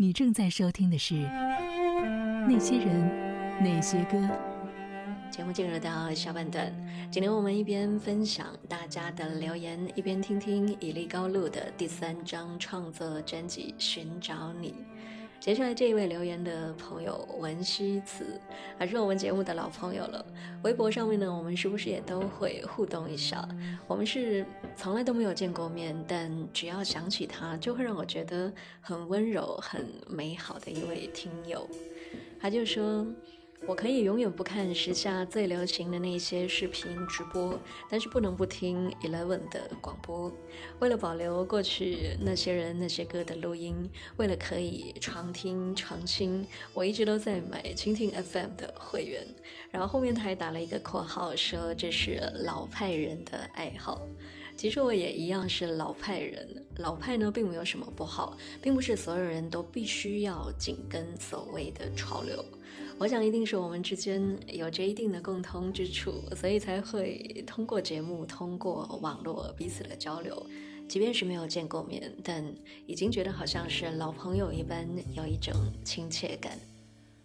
你正在收听的是那些人，那些歌。 节目进入到下半段，今天我们一边分享大家的留言，一边听听以利高露的第3张创作专辑《寻找你》。接下来这一位留言的朋友文希慈，还是我们节目的老朋友了。微博上面呢，我们时不时也都会互动一下。我们是从来都没有见过面，但只要想起他，就会让我觉得很温柔、很美好的一位听友。他就说，我可以永远不看时下最流行的那些视频直播，但是不能不听 Eleven 的广播。为了保留过去那些人那些歌的录音，为了可以常听常新，我一直都在买蜻蜓 FM 的会员。然后后面他还打了一个括号，说这是老派人的爱好。其实我也一样是老派人，老派呢并没有什么不好，并不是所有人都必须要紧跟所谓的潮流。我想一定是我们之间有着一定的共通之处，所以才会通过节目，通过网络彼此的交流，即便是没有见过面，但已经觉得好像是老朋友一般，有一种亲切感。